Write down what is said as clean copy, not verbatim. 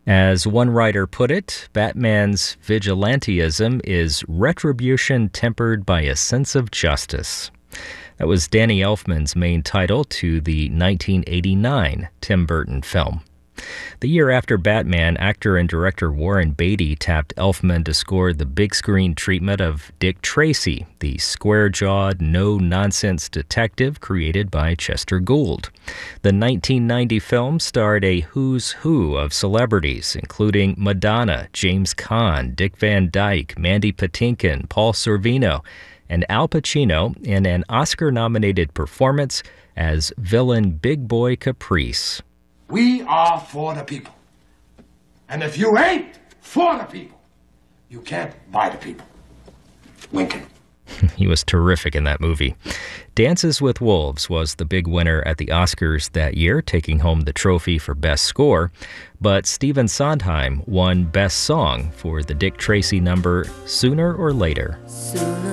As one writer put it, Batman's vigilantism is retribution tempered by a sense of justice. That was Danny Elfman's main title to the 1989 Tim Burton film. The year after Batman, actor and director Warren Beatty tapped Elfman to score the big screen treatment of Dick Tracy, the square-jawed, no-nonsense detective created by Chester Gould. The 1990 film starred a who's who of celebrities, including Madonna, James Caan, Dick Van Dyke, Mandy Patinkin, Paul Sorvino, and Al Pacino in an Oscar-nominated performance as villain Big Boy Caprice. We are for the people. And if you ain't for the people, you can't buy the people. Lincoln. He was terrific in that movie. Dances with Wolves was the big winner at the Oscars that year, taking home the trophy for Best Score. But Stephen Sondheim won Best Song for the Dick Tracy number Sooner or Later. Sooner